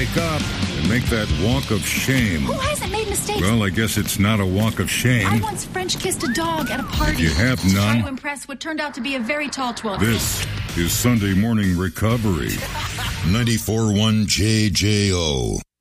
wake up and make that walk of shame. Who hasn't made mistakes? Well, I guess it's not a walk of shame. I once French kissed a dog at a party. If you have to none, try to impress what turned out to be a very tall 12. This is Sunday Morning Recovery. 94.1 JJO.